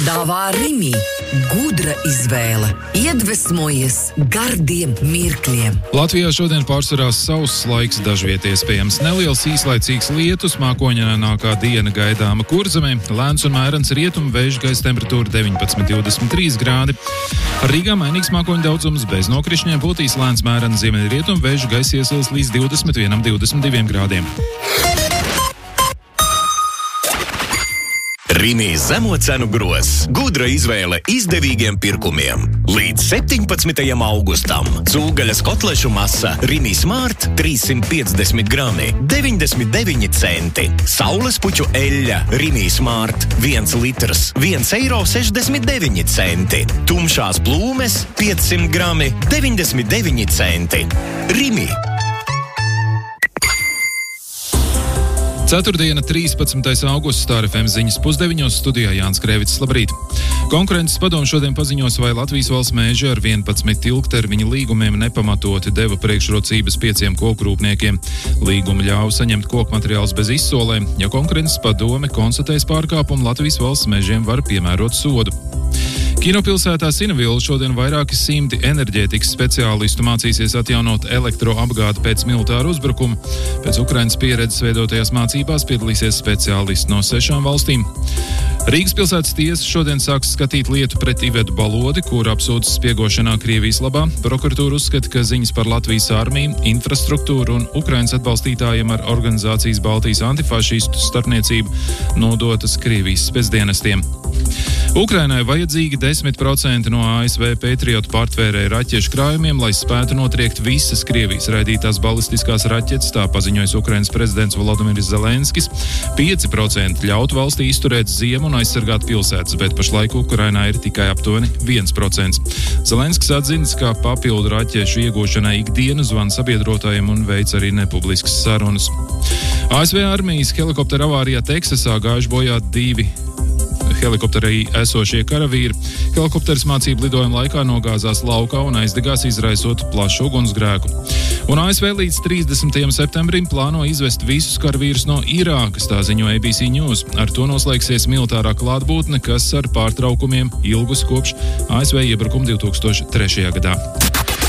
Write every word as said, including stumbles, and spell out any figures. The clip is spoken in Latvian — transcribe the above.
Dāvā Rimi gudra izvēle, iedvesmojies gardiem mirkļiem. Latvijā šodien pārsvarā sauss laiks, dažviet iespējams neliels īslaicīgs lietus, mākoņainākā diena gaidāma Kurzemē, lēns un mērens rietumu vēju gaisa temperatūra deviņpadsmit līdz divdesmit trīs grādi. Rīgā mainīgs mākoņu daudzums bez nokrišņiem, būtīs lēns mērens ziemeļrietumu vēju gaisa iesils līdz divdesmit vienam līdz divdesmit diviem grādiem. Rimi zemo cenu gros. Gudra izvēle izdevīgiem pirkumiem. Līdz septiņpadsmitajam augustam. Cūgaļas kotlešu masa Rimi Smart trīssimt piecdesmit grami, deviņdesmit deviņi centi. Saulespuķu eļļa Rimi Smart viens litrs, viens eiro sešdesmit deviņi centi. Tumšās plūmes piecsimt grami, deviņdesmit deviņi centi. Rimi. Ceturtdiena, trīspadsmitais augusts, Star F M ziņas pusdeviņos, studijā Jānis Krēvics. Labrīt! Konkurences padomu šodien paziņos, vai Latvijas valsts meži ar vienpadsmit ilgtermiņa līgumiem nepamatoti deva priekšrocības pieciem kokrūpniekiem. Līgumi ļauj saņemt koku materiālus bez izsolēm. Ja konkurences padome konstatēs pārkāpumu, Latvijas valsts mežiem var piemērot sodu. Kinopilsētā Sinavila šodien vairāki simti enerģētikas speciālistu mācīsies atjaunot elektroapgādi pēc militāra uzbrukuma. Pēc Ukrainas pieredzes veidotajās mācībās piedalīsies speciālisti no sešām valstīm. Rīgas pilsētas tiesa šodien sāks skatīt lietu pret Ivetu Balodi, kur apsūdzas spiegošanā Krievijas labā. Prokuratūra uzskata, ka ziņas par Latvijas armiju, infrastruktūru un Ukrainas atbalstītājiem ar organizācijas Baltijas antifašistu starpniecību nodotas Krievijas spēcdienestiem. Ukrainai vajadzīgi desmit procenti no A S V Patriot pārtvērēja raķešu krājumiem, lai spētu notriekt visas Krievijas raidītās balistiskās raķetes, tā paziņojas Ukrainas prezidents Volodimirs Zelenskis. pieci procenti ļaut valstī izturēt ziemu un aizsargāt pilsētas, bet pašlaik Ukrainā ir tikai aptuveni viens procents. Zelenskis atzīst, ka papildu raķešu iegūšanai ikdienu zvan sabiedrotājiem un veic arī nepubliskas sarunas. A S V armijas helikoptera avārijā Teksasā gājuši bojā divi helikopterī esošie karavīri. Helikopters mācību lidojuma laikā nogāzās laukā un aizdegās, izraisot plašu ugunsgrēku. Un A S V līdz trīsdesmitajam septembrim plāno izvest visus karavīrus no Irākas, tā ziņo A B C News. Ar to noslēgsies militārā klātbūtne, kas ar pārtraukumiem ilgus kopš A S V iebrukuma divtūkstoš trešajā gadā.